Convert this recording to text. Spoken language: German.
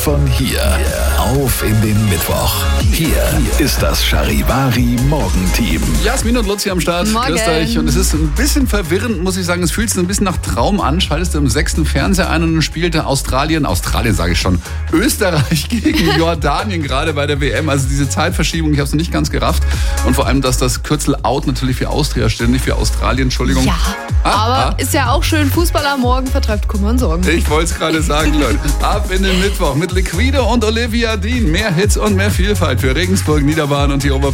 von hier auf in den Mittwoch. Hier ist das Charivari Morgenteam. Jasmin und Luzi am Start. Morgen. Grüßt euch. Und es ist ein bisschen verwirrend, muss ich sagen. Es fühlt sich ein bisschen nach Traum an. Schaltest du im 6. Fernseher ein und dann spielte Australien sage ich schon, Österreich gegen Jordanien gerade bei der WM. Also diese Zeitverschiebung, ich habe es noch nicht ganz gerafft. Und vor allem, dass das Kürzel Out natürlich für Austria steht, nicht für Australien. Entschuldigung. Ja, aber ist ja auch schön. Fußball am Morgen vertreibt Kummer und Sorgen. Ich wollte es gerade sagen, Leute. Ab in den Mittwoch mit Liquido und Olivia Dean. Mehr Hits und mehr Vielfalt für Regensburg, Niederbayern und die Oberpfalz.